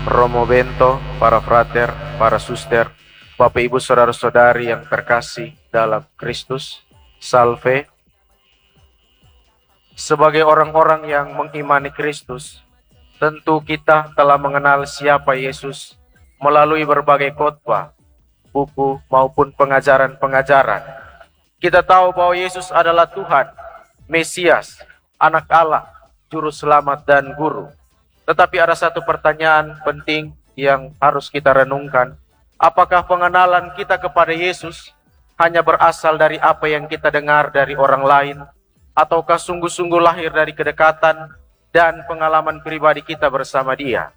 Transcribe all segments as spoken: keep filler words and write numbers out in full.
Romo Bento, para frater, para suster, Bapak Ibu saudara-saudari yang terkasih dalam Kristus, salve. Sebagai orang-orang yang mengimani Kristus, tentu kita telah mengenal siapa Yesus melalui berbagai khotbah, buku maupun pengajaran-pengajaran. Kita tahu bahwa Yesus adalah Tuhan, Mesias, Anak Allah, Juru Selamat dan Guru. Tetapi ada satu pertanyaan penting yang harus kita renungkan. Apakah pengenalan kita kepada Yesus hanya berasal dari apa yang kita dengar dari orang lain, ataukah sungguh-sungguh lahir dari kedekatan dan pengalaman pribadi kita bersama Dia?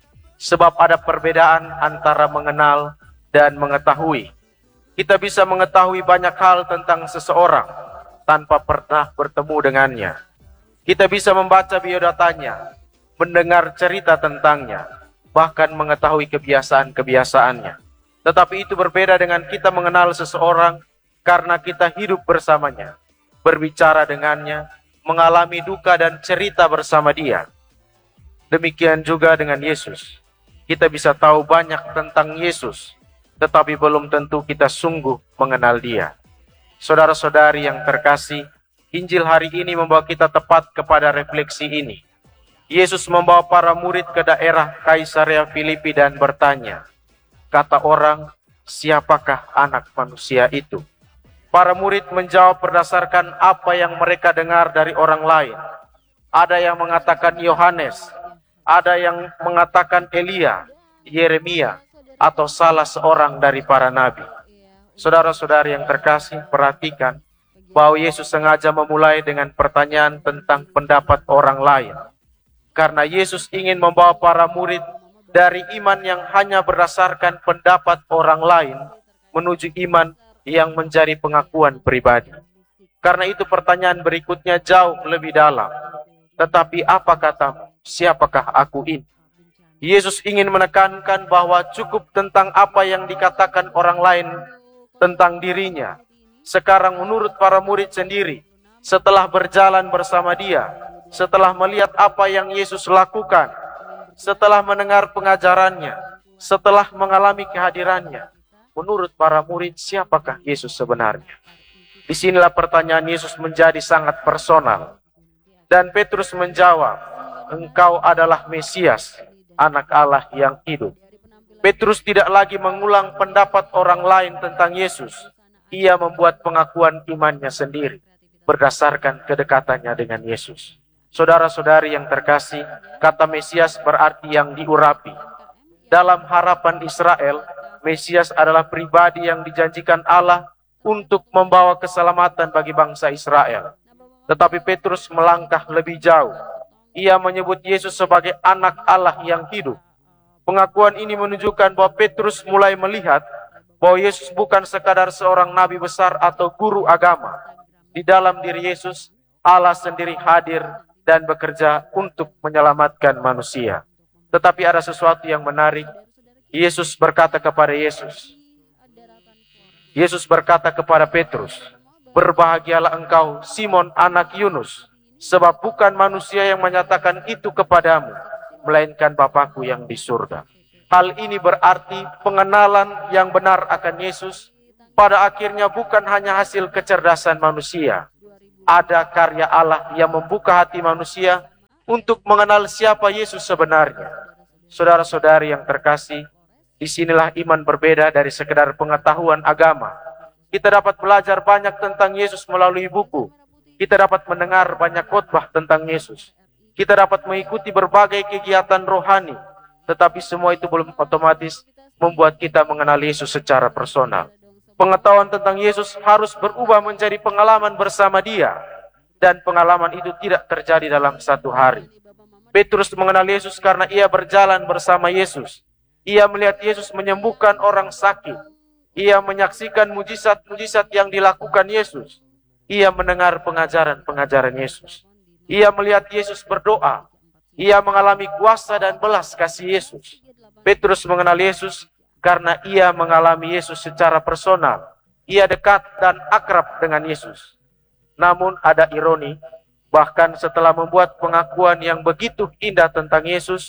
Sebab ada perbedaan antara mengenal dan mengetahui. Kita bisa mengetahui banyak hal tentang seseorang tanpa pernah bertemu dengannya. Kita bisa membaca biodatanya, mendengar cerita tentangnya, bahkan mengetahui kebiasaan-kebiasaannya. Tetapi itu berbeda dengan kita mengenal seseorang karena kita hidup bersamanya, berbicara dengannya, mengalami duka dan cerita bersama Dia. Demikian juga dengan Yesus. Kita bisa tahu banyak tentang Yesus, tetapi belum tentu kita sungguh mengenal Dia. Saudara-saudari yang terkasih, Injil hari ini membawa kita tepat kepada refleksi ini. Yesus membawa para murid ke daerah Kaisarea Filipi dan bertanya, kata orang, siapakah anak manusia itu? Para murid menjawab berdasarkan apa yang mereka dengar dari orang lain. Ada yang mengatakan Yohanes, ada yang mengatakan Elia, Yeremia, atau salah seorang dari para nabi. Saudara-saudari yang terkasih, perhatikan bahwa Yesus sengaja memulai dengan pertanyaan tentang pendapat orang lain. Karena Yesus ingin membawa para murid dari iman yang hanya berdasarkan pendapat orang lain menuju iman yang menjadi pengakuan pribadi. Karena itu pertanyaan berikutnya jauh lebih dalam. Tetapi apa katamu? Siapakah aku ini? Yesus ingin menekankan bahwa cukup tentang apa yang dikatakan orang lain tentang dirinya. Sekarang menurut para murid sendiri, setelah berjalan bersama Dia, setelah melihat apa yang Yesus lakukan, setelah mendengar pengajarannya, setelah mengalami kehadirannya, menurut para murid siapakah Yesus sebenarnya? Disinilah pertanyaan Yesus menjadi sangat personal. Dan Petrus menjawab, engkau adalah Mesias, Anak Allah yang hidup. Petrus tidak lagi mengulang pendapat orang lain tentang Yesus. Ia membuat pengakuan imannya sendiri berdasarkan kedekatannya dengan Yesus. Saudara-saudari yang terkasih, kata Mesias berarti yang diurapi. Dalam harapan Israel, Mesias adalah pribadi yang dijanjikan Allah untuk membawa keselamatan bagi bangsa Israel. Tetapi Petrus melangkah lebih jauh. Ia menyebut Yesus sebagai anak Allah yang hidup. Pengakuan ini menunjukkan bahwa Petrus mulai melihat bahwa Yesus bukan sekadar seorang nabi besar atau guru agama. Di dalam diri Yesus, Allah sendiri hadir dan bekerja untuk menyelamatkan manusia. Tetapi ada sesuatu yang menarik. Yesus berkata kepada Yesus. Yesus berkata kepada Petrus, berbahagialah engkau, Simon anak Yunus, sebab bukan manusia yang menyatakan itu kepadamu, melainkan Bapakku yang di surga. Hal ini berarti pengenalan yang benar akan Yesus pada akhirnya bukan hanya hasil kecerdasan manusia. Ada karya Allah yang membuka hati manusia untuk mengenal siapa Yesus sebenarnya. Saudara-saudari yang terkasih, disinilah iman berbeda dari sekedar pengetahuan agama. Kita dapat belajar banyak tentang Yesus melalui buku. Kita dapat mendengar banyak khotbah tentang Yesus. Kita dapat mengikuti berbagai kegiatan rohani. Tetapi semua itu belum otomatis membuat kita mengenal Yesus secara personal. Pengetahuan tentang Yesus harus berubah menjadi pengalaman bersama Dia. Dan pengalaman itu tidak terjadi dalam satu hari. Petrus mengenal Yesus karena ia berjalan bersama Yesus. Ia melihat Yesus menyembuhkan orang sakit. Ia menyaksikan mujizat-mujizat yang dilakukan Yesus. Ia mendengar pengajaran-pengajaran Yesus. Ia melihat Yesus berdoa. Ia mengalami kuasa dan belas kasih Yesus. Petrus mengenal Yesus karena ia mengalami Yesus secara personal. Ia dekat dan akrab dengan Yesus. Namun ada ironi, bahkan setelah membuat pengakuan yang begitu indah tentang Yesus,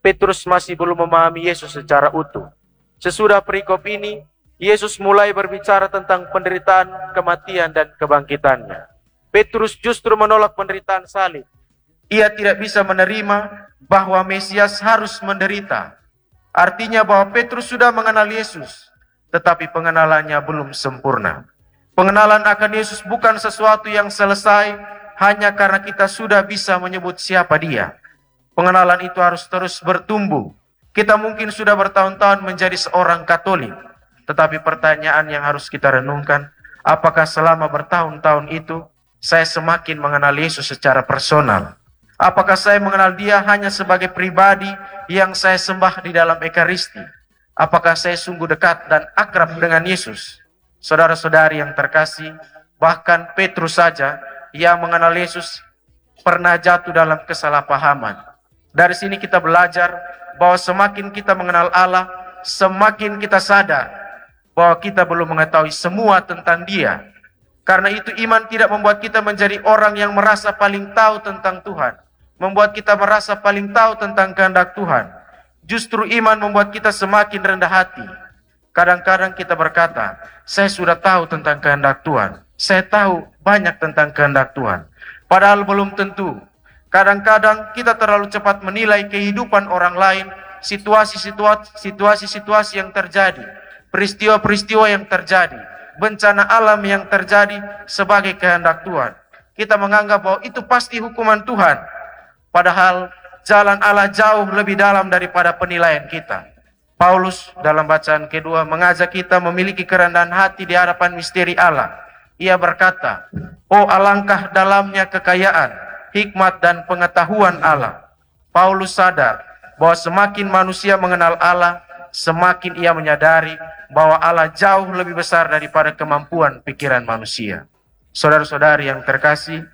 Petrus masih belum memahami Yesus secara utuh. Sesudah perikop ini, Yesus mulai berbicara tentang penderitaan, kematian, dan kebangkitannya. Petrus justru menolak penderitaan salib. Ia tidak bisa menerima bahwa Mesias harus menderita. Artinya bahwa Petrus sudah mengenal Yesus, tetapi pengenalannya belum sempurna. Pengenalan akan Yesus bukan sesuatu yang selesai hanya karena kita sudah bisa menyebut siapa Dia. Pengenalan itu harus terus bertumbuh. Kita mungkin sudah bertahun-tahun menjadi seorang Katolik, tetapi pertanyaan yang harus kita renungkan, apakah selama bertahun-tahun itu saya semakin mengenal Yesus secara personal? Apakah saya mengenal Dia hanya sebagai pribadi yang saya sembah di dalam Ekaristi? Apakah saya sungguh dekat dan akrab dengan Yesus? Saudara-saudari yang terkasih, bahkan Petrus saja yang mengenal Yesus pernah jatuh dalam kesalahpahaman. Dari sini kita belajar bahwa semakin kita mengenal Allah, semakin kita sadar bahwa kita belum mengetahui semua tentang Dia. Karena itu iman tidak membuat kita menjadi orang yang merasa paling tahu tentang Tuhan, membuat kita merasa paling tahu tentang kehendak Tuhan. Justru iman membuat kita semakin rendah hati. Kadang-kadang kita berkata, saya sudah tahu tentang kehendak Tuhan, saya tahu banyak tentang kehendak Tuhan. Padahal belum tentu. Kadang-kadang kita terlalu cepat menilai kehidupan orang lain, situasi-situasi situasi-situasi yang terjadi, peristiwa-peristiwa yang terjadi, bencana alam yang terjadi sebagai kehendak Tuhan. Kita menganggap bahwa itu pasti hukuman Tuhan. Padahal jalan Allah jauh lebih dalam daripada penilaian kita. Paulus dalam bacaan kedua mengajak kita memiliki kerendahan hati di hadapan misteri Allah. Ia berkata, oh alangkah dalamnya kekayaan, hikmat dan pengetahuan Allah. Paulus sadar bahwa semakin manusia mengenal Allah, semakin ia menyadari bahwa Allah jauh lebih besar daripada kemampuan pikiran manusia. Saudara-saudari yang terkasih,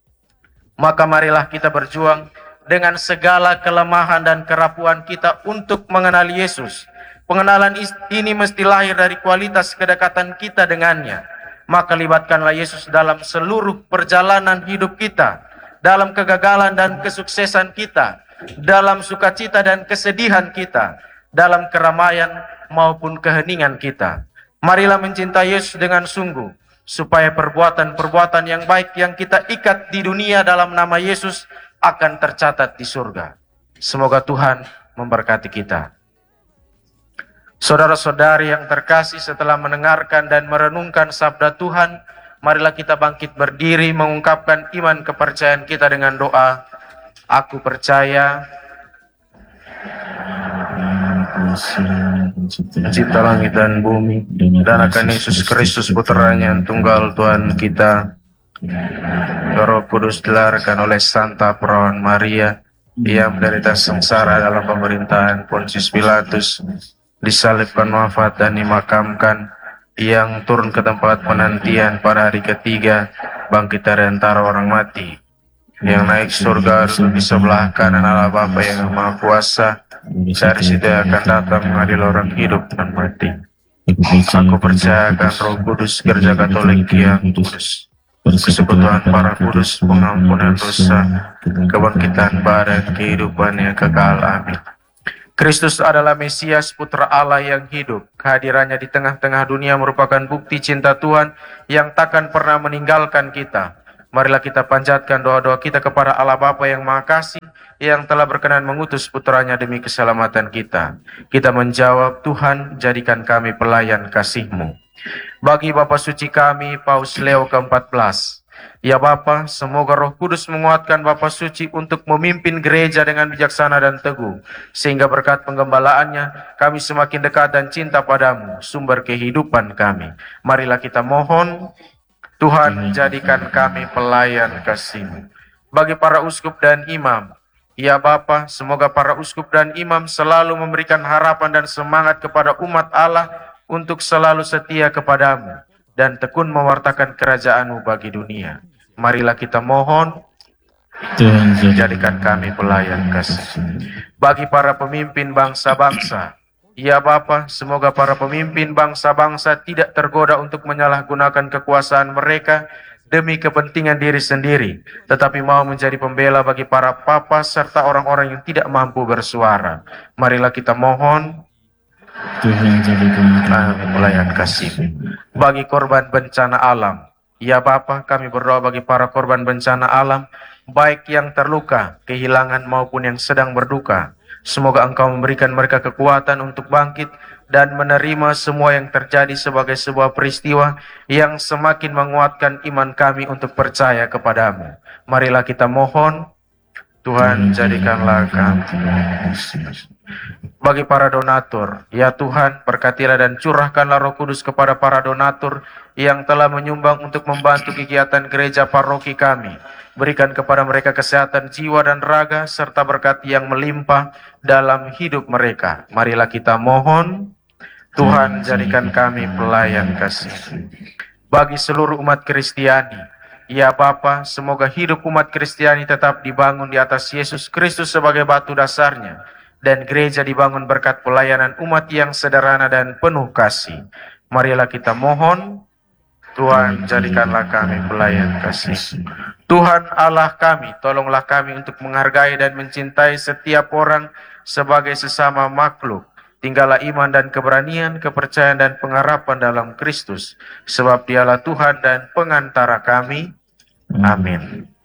maka marilah kita berjuang dengan segala kelemahan dan kerapuan kita untuk mengenal Yesus. Pengenalan ini mesti lahir dari kualitas kedekatan kita dengannya. Maka libatkanlah Yesus dalam seluruh perjalanan hidup kita, dalam kegagalan dan kesuksesan kita, dalam sukacita dan kesedihan kita, dalam keramaian maupun keheningan kita. Marilah mencintai Yesus dengan sungguh, supaya perbuatan-perbuatan yang baik yang kita ikat di dunia dalam nama Yesus akan tercatat di surga. Semoga Tuhan memberkati kita. Saudara-saudari yang terkasih, setelah mendengarkan dan merenungkan sabda Tuhan, marilah kita bangkit berdiri mengungkapkan iman kepercayaan kita dengan doa. Aku percaya Pencipta langit dan bumi, dan akan Yesus Kristus putranya yang tunggal Tuhan kita, Roh Kudus dilahirkan oleh Santa Perawan Maria, ia menderita sengsara dalam pemerintahan Pontius Pilatus, disalibkan, wafat dan dimakamkan, yang turun ke tempat penantian pada hari ketiga, bangkit dari antara orang mati, yang naik surga duduk di sebelah kanan Allah Bapa yang Maha Kuasa. Dari situ akan datang mengadil orang hidup dan mati. Aku percaya akan Roh Kudus, Gereja Katolik yang kudus, persekutuan para kudus, pengampunan dosa, kebangkitan badan, kehidupan yang kekal. Amin. Kristus adalah Mesias, Putra Allah yang hidup. Kehadirannya di tengah-tengah dunia merupakan bukti cinta Tuhan yang takkan pernah meninggalkan kita. Marilah kita panjatkan doa-doa kita kepada Allah Bapa yang Maha Kasih, yang telah berkenan mengutus putranya demi keselamatan kita. Kita menjawab, Tuhan, jadikan kami pelayan kasih-Mu. Bagi Bapa Suci kami, Paus Leo keempat belas, ya Bapa, semoga Roh Kudus menguatkan Bapa Suci untuk memimpin gereja dengan bijaksana dan teguh, sehingga berkat penggembalaannya kami semakin dekat dan cinta padamu, sumber kehidupan kami. Marilah kita mohon, Tuhan, jadikan kami pelayan kasih-Mu. Bagi para uskup dan imam, ya Bapa, semoga para uskup dan imam selalu memberikan harapan dan semangat kepada umat Allah untuk selalu setia kepadamu dan tekun mewartakan kerajaan-Mu bagi dunia. Marilah kita mohon, Tuhan, jadikan kami pelayan kasih. Bagi para pemimpin bangsa-bangsa, ya Bapa, semoga para pemimpin bangsa-bangsa tidak tergoda untuk menyalahgunakan kekuasaan mereka demi kepentingan diri sendiri, tetapi mau menjadi pembela bagi para papa serta orang-orang yang tidak mampu bersuara. Marilah kita mohon. Tuhan jadikan kami pelayan kasih. Bagi korban bencana alam, ya Bapa, kami berdoa bagi para korban bencana alam, baik yang terluka, kehilangan maupun yang sedang berduka. Semoga Engkau memberikan mereka kekuatan untuk bangkit dan menerima semua yang terjadi sebagai sebuah peristiwa yang semakin menguatkan iman kami untuk percaya kepadamu. Marilah kita mohon. Tuhan, jadikanlah kami. Bagi para donatur, ya Tuhan, berkatilah dan curahkanlah Roh Kudus kepada para donatur yang telah menyumbang untuk membantu kegiatan gereja paroki kami. Berikan kepada mereka kesehatan jiwa dan raga, serta berkat yang melimpah dalam hidup mereka. Marilah kita mohon. Tuhan, jadikan kami pelayan kasih. Bagi seluruh umat Kristiani, ya Bapa, semoga hidup umat Kristiani tetap dibangun di atas Yesus Kristus sebagai batu dasarnya, dan gereja dibangun berkat pelayanan umat yang sederhana dan penuh kasih. Marilah kita mohon. Tuhan, jadikanlah kami pelayan kasih. Tuhan Allah kami, tolonglah kami untuk menghargai dan mencintai setiap orang sebagai sesama makhluk. Tinggallah iman dan keberanian, kepercayaan dan pengharapan dalam Kristus, sebab Dialah Tuhan dan pengantara kami. Amin.